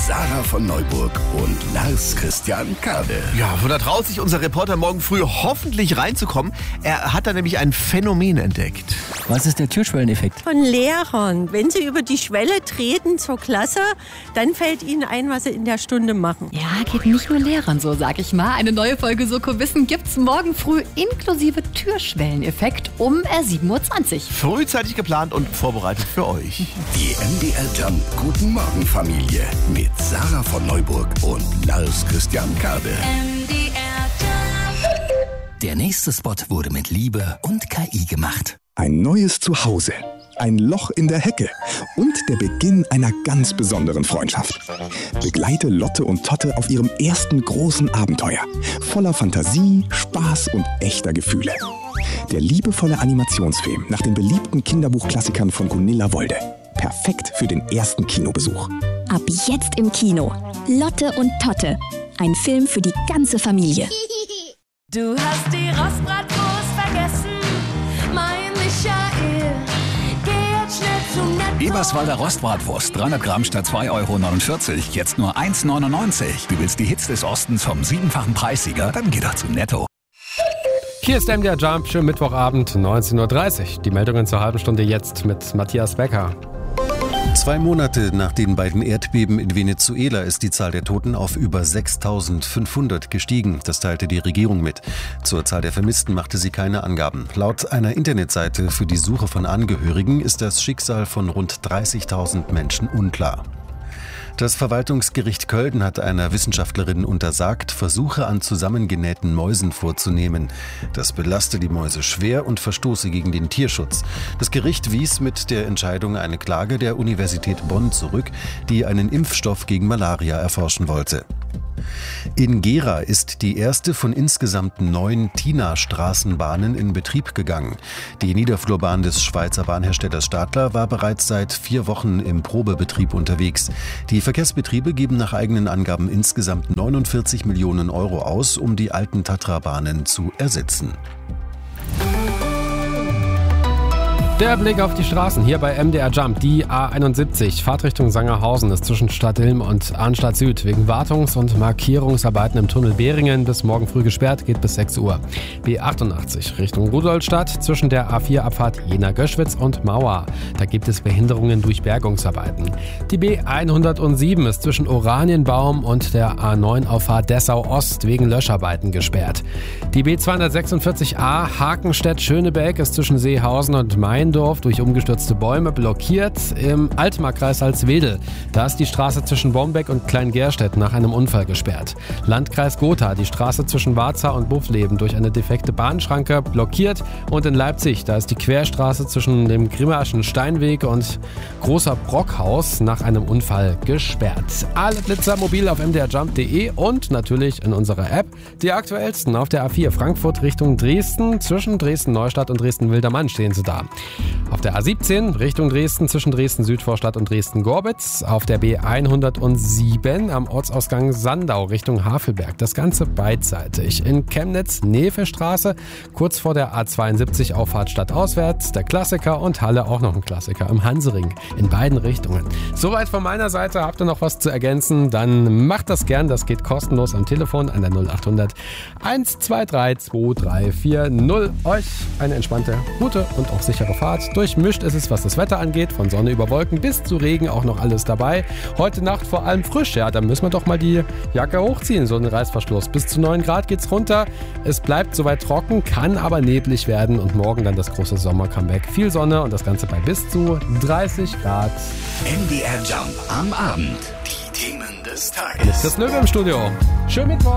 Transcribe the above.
Sarah von Neuburg und Lars Christian Kade. Ja, da traut sich unser Reporter morgen früh hoffentlich reinzukommen. Er hat da nämlich ein Phänomen entdeckt. Was ist der Türschwelleneffekt? Von Lehrern. Wenn sie über die Schwelle treten zur Klasse, dann fällt ihnen ein, was sie in der Stunde machen. Ja, geht nicht nur Lehrern so, sag ich mal. Eine neue Folge Soko Wissen gibt's morgen früh inklusive Türschwelleneffekt um 7:20 Uhr. Frühzeitig geplant und vorbereitet für euch. Die MDR Jump Guten Morgen Familie mit Sarah von Neuburg und Lars Christian Kade. Der nächste Spot wurde mit Liebe und KI gemacht. Ein neues Zuhause, ein Loch in der Hecke und der Beginn einer ganz besonderen Freundschaft. Begleite Lotte und Totte auf ihrem ersten großen Abenteuer. Voller Fantasie, Spaß und echter Gefühle. Der liebevolle Animationsfilm nach den beliebten Kinderbuchklassikern von Gunilla Wolde. Perfekt für den ersten Kinobesuch. Ab jetzt im Kino. Lotte und Totte. Ein Film für die ganze Familie. Du hast die Rostbratwurst vergessen, mein Michael. Geh jetzt schnell zu Netto. Eberswalder Rostbratwurst, 300 Gramm statt 2,49 €, jetzt nur 1,99 €. Du willst die Hits des Ostens vom 7-fachen Preissieger? Dann geh doch zu Netto. Hier ist MDR Jump, schönen Mittwochabend, 19:30 Uhr. Die Meldungen zur halben Stunde jetzt mit Matthias Becker. 2 Monate nach den beiden Erdbeben in Venezuela ist die Zahl der Toten auf über 6.500 gestiegen. Das teilte die Regierung mit. Zur Zahl der Vermissten machte sie keine Angaben. Laut einer Internetseite für die Suche von Angehörigen ist das Schicksal von rund 30.000 Menschen unklar. Das Verwaltungsgericht Köln hat einer Wissenschaftlerin untersagt, Versuche an zusammengenähten Mäusen vorzunehmen. Das belaste die Mäuse schwer und verstoße gegen den Tierschutz. Das Gericht wies mit der Entscheidung eine Klage der Universität Bonn zurück, die einen Impfstoff gegen Malaria erforschen wollte. In Gera ist die erste von insgesamt 9 TINA-Straßenbahnen in Betrieb gegangen. Die Niederflurbahn des Schweizer Bahnherstellers Stadler war bereits seit 4 Wochen im Probebetrieb unterwegs. Die Verkehrsbetriebe geben nach eigenen Angaben insgesamt 49 Millionen € aus, um die alten Tatra-Bahnen zu ersetzen. Der Blick auf die Straßen hier bei MDR Jump. Die A71, Fahrtrichtung Sangerhausen, ist zwischen Stadtilm und Arnstadt Süd wegen Wartungs- und Markierungsarbeiten im Tunnel Beringen bis morgen früh gesperrt, geht bis 6 Uhr. B88 Richtung Rudolstadt zwischen der A4-Abfahrt Jena-Göschwitz und Mauer. Da gibt es Behinderungen durch Bergungsarbeiten. Die B107 ist zwischen Oranienbaum und der A9-Auffahrt Dessau-Ost wegen Löscharbeiten gesperrt. Die B246a Hakenstedt-Schönebeck ist zwischen Seehausen und Main durch umgestürzte Bäume blockiert im Altmarkkreis Salzwedel. Da ist die Straße zwischen Bombeck und Kleingerstedt nach einem Unfall gesperrt. Landkreis Gotha, die Straße zwischen Warza und Buffleben durch eine defekte Bahnschranke blockiert. Und in Leipzig, da ist die Querstraße zwischen dem Grimmerschen Steinweg und Großer Brockhaus nach einem Unfall gesperrt. Alle Blitzer mobil auf mdrjump.de und natürlich in unserer App. Die aktuellsten auf der A4 Frankfurt Richtung Dresden. Zwischen Dresden-Neustadt und Dresden-Wildermann stehen sie da. Auf der A17 Richtung Dresden zwischen Dresden-Südvorstadt und Dresden-Gorbitz. Auf der B107 am Ortsausgang Sandau Richtung Havelberg. Das Ganze beidseitig. In Chemnitz Nevestraße kurz vor der A72 Auffahrt stadtauswärts. Der Klassiker und Halle auch noch ein Klassiker im Hansering. In beiden Richtungen. Soweit von meiner Seite. Habt ihr noch was zu ergänzen? Dann macht das gern. Das geht kostenlos am Telefon an der 0800 123 2340. Euch eine entspannte, gute und auch sichere Fahrt. Durchmischt ist es, was das Wetter angeht, von Sonne über Wolken bis zu Regen auch noch alles dabei. Heute Nacht vor allem frisch, ja, da müssen wir doch mal die Jacke hochziehen, so ein Reißverschluss. Bis zu 9 Grad geht's runter. Es bleibt soweit trocken, kann aber neblig werden und morgen dann das große Sommer-Comeback. Viel Sonne und das Ganze bei bis zu 30 Grad. MDR Jump am Abend. Die Themen des Tages. Mit Chris Löwe im Studio. Schönen Mittwoch.